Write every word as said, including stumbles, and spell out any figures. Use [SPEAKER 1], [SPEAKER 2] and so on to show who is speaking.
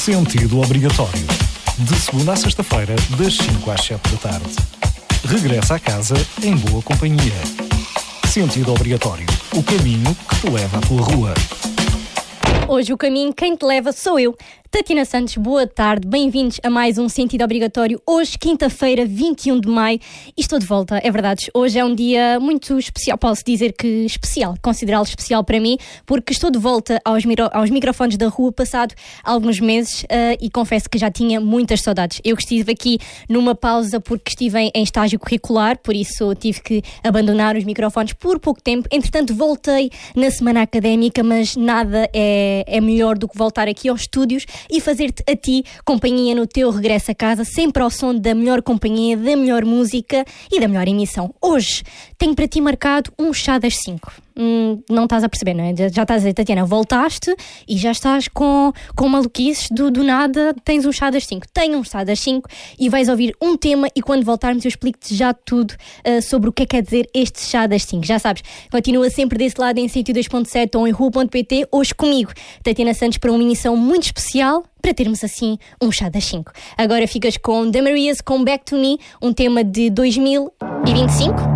[SPEAKER 1] Sentido obrigatório. De segunda à sexta-feira, das cinco às sete da tarde. Regressa a casa em boa companhia. Sentido obrigatório. O caminho que te leva à tua rua.
[SPEAKER 2] Hoje o caminho, quem te leva sou eu. Tatiana Santos, boa tarde, bem-vindos a mais um Sentido Obrigatório. Hoje, quinta-feira, vinte e um de maio, e estou de volta, é verdade. Hoje é um dia muito especial, posso dizer que especial, considerá-lo especial para mim, porque estou de volta aos, miro- aos microfones da rua, passado alguns meses, uh, e confesso que já tinha muitas saudades. Eu estive aqui numa pausa porque estive em, em estágio curricular, por isso tive que abandonar os microfones por pouco tempo. Entretanto, voltei na semana académica, mas nada é, é melhor do que voltar aqui aos estúdios e fazer-te a ti companhia no teu regresso a casa, sempre ao som da melhor companhia, da melhor música e da melhor emissão. Hoje tenho para ti marcado um chá das cinco. Hum, não estás a perceber, não é? Já, já estás a dizer, Tatiana, voltaste e já estás com, com maluquices do, do nada, tens um chá das cinco. Tenho um chá das cinco e vais ouvir um tema e quando voltarmos eu explico-te já tudo uh, sobre o que é que quer dizer este chá das cinco. Já sabes, continua sempre desse lado em cento e dois ponto sete ou em rua ponto pt, hoje comigo, Tatiana Santos, para uma emissão muito especial, para termos assim um chá das cinco. Agora ficas com The Marias, com Back to Me, um tema de dois mil e vinte e cinco.